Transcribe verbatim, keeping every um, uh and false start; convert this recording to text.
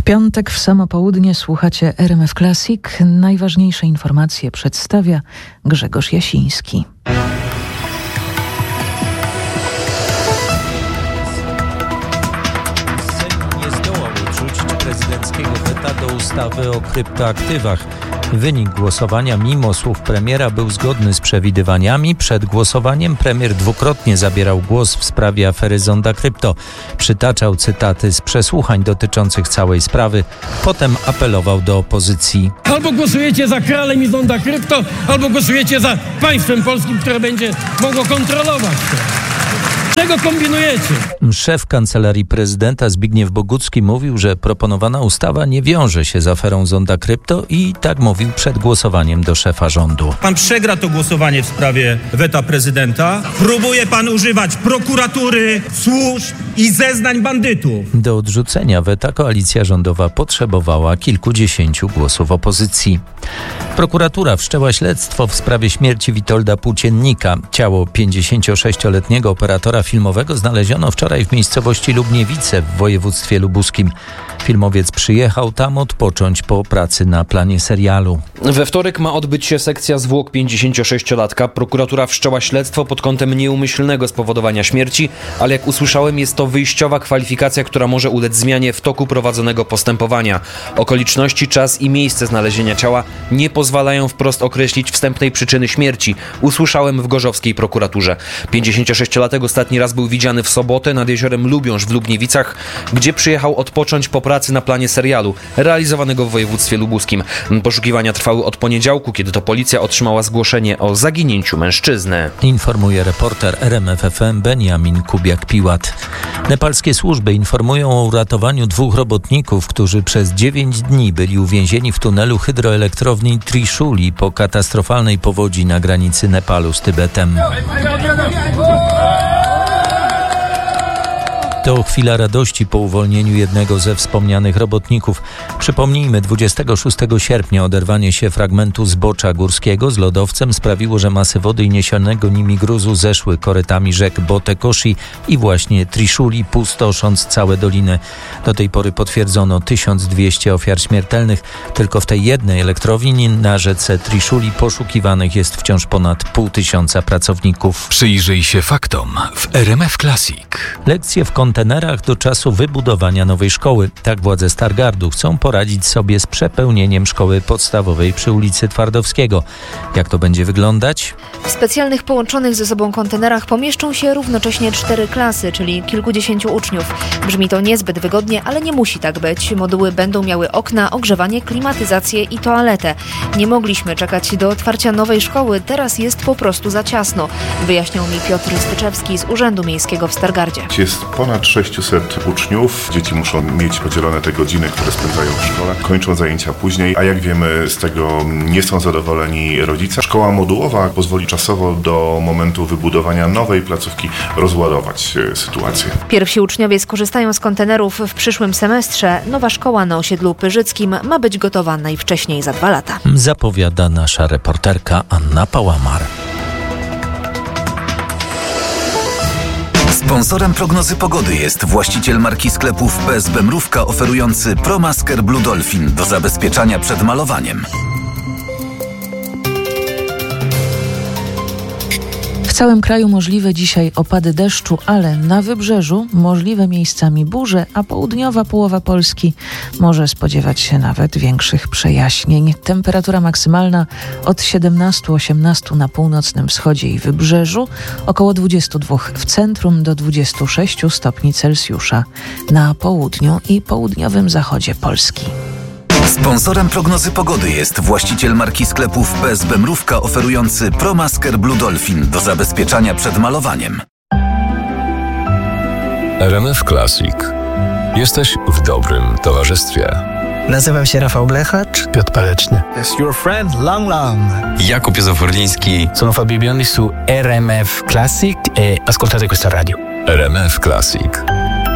piątek w samo południe słuchacie R M F Classic. Najważniejsze informacje przedstawia Grzegorz Jasiński. Sejm nie zdołał odrzucić prezydenckiego weta do ustawy o kryptoaktywach. Wynik głosowania mimo słów premiera był zgodny z przewidywaniami. Przed głosowaniem premier dwukrotnie zabierał głos w sprawie afery Zonda Krypto. Przytaczał cytaty z przesłuchań dotyczących całej sprawy. Potem apelował do opozycji. Albo głosujecie za kralem i Zonda Krypto, albo głosujecie za państwem polskim, które będzie mogło kontrolować to. Czego kombinujecie? Szef Kancelarii Prezydenta Zbigniew Bogucki mówił, że proponowana ustawa nie wiąże się z aferą Zonda Krypto i tak mówił przed głosowaniem do szefa rządu. Pan przegra to głosowanie w sprawie weta prezydenta. Próbuje pan używać prokuratury, służb i zeznań bandytów. Do odrzucenia weta koalicja rządowa potrzebowała kilkudziesięciu głosów opozycji. Prokuratura wszczęła śledztwo w sprawie śmierci Witolda Płóciennika. Ciało pięćdziesięciosześcioletniego operatora filmowego znaleziono wczoraj w miejscowości Lubniewice w województwie lubuskim. Filmowiec przyjechał tam odpocząć po pracy na planie serialu. We wtorek ma odbyć się sekcja zwłok pięćdziesięciosześciolatka. Prokuratura wszczęła śledztwo pod kątem nieumyślnego spowodowania śmierci, ale jak usłyszałem, jest to wyjściowa kwalifikacja, która może ulec zmianie w toku prowadzonego postępowania. Okoliczności, czas i miejsce znalezienia ciała nie pozwalają wprost określić wstępnej przyczyny śmierci. Usłyszałem w gorzowskiej prokuraturze. pięćdziesięciosześciolatek ostatni raz był widziany w sobotę nad jeziorem Lubiąż w Lubniewicach, gdzie przyjechał odpocząć po pracy na planie serialu realizowanego w województwie lubuskim. Poszukiwania trwały od poniedziałku, kiedy to policja otrzymała zgłoszenie o zaginięciu mężczyzny. Informuje reporter R M F F M Beniamin Kubiak-Piłat. Nepalskie służby informują o uratowaniu dwóch robotników, którzy przez dziewięć dni byli uwięzieni w tunelu hydroelektrowni Trishuli po katastrofalnej powodzi na granicy Nepalu z Tybetem. To chwila radości po uwolnieniu jednego ze wspomnianych robotników. Przypomnijmy, dwudziestego szóstego sierpnia oderwanie się fragmentu zbocza górskiego z lodowcem sprawiło, że masy wody i niesionego nimi gruzu zeszły korytami rzek Botekoshi i właśnie Trishuli, pustosząc całe doliny. Do tej pory potwierdzono tysiąc dwieście ofiar śmiertelnych. Tylko w tej jednej elektrowni na rzece Trishuli poszukiwanych jest wciąż ponad pół tysiąca pracowników. Przyjrzyj się faktom w R M F Classic. Lekcje w kontenerach do czasu wybudowania nowej szkoły. Tak władze Stargardu chcą poradzić sobie z przepełnieniem szkoły podstawowej przy ulicy Twardowskiego. Jak to będzie wyglądać? W specjalnych połączonych ze sobą kontenerach pomieszczą się równocześnie cztery klasy, czyli kilkudziesięciu uczniów. Brzmi to niezbyt wygodnie, ale nie musi tak być. Moduły będą miały okna, ogrzewanie, klimatyzację i toaletę. Nie mogliśmy czekać do otwarcia nowej szkoły, teraz jest po prostu za ciasno, wyjaśniał mi Piotr Styczewski z Urzędu Miejskiego w Stargardzie. Jest ponad sześciuset uczniów. Dzieci muszą mieć podzielone te godziny, które spędzają w szkole. Kończą zajęcia później, a jak wiemy, z tego nie są zadowoleni rodzice. Szkoła modułowa pozwoli czasowo do momentu wybudowania nowej placówki rozładować sytuację. Pierwsi uczniowie skorzystają z kontenerów w przyszłym semestrze. Nowa szkoła na osiedlu Pyrzyckim ma być gotowa najwcześniej za dwa lata. Zapowiada nasza reporterka Anna Pałamar. Sponsorem prognozy pogody jest właściciel marki sklepów P S B Mrówka oferujący ProMasker Blue Dolphin do zabezpieczania przed malowaniem. W całym kraju możliwe dzisiaj opady deszczu, ale na wybrzeżu możliwe miejscami burze, a południowa połowa Polski może spodziewać się nawet większych przejaśnień. Temperatura maksymalna od siedemnastu do osiemnastu na północnym wschodzie i wybrzeżu, około dwudziestu dwóch w centrum do dwudziestu sześciu stopni Celsjusza na południu i południowym zachodzie Polski. Sponsorem prognozy pogody jest właściciel marki sklepów P S B Mrówka oferujący ProMasker Blue Dolphin do zabezpieczania przed malowaniem. R M F Classic. Jesteś w dobrym towarzystwie. Nazywam się Rafał Blechacz. Piotr Paleczny. It's your friend Lang Lang. Jakub Józef-Orliński. Sono Fabio Biondi su R M F Classic e ascoltate questa radio. R M F Classic.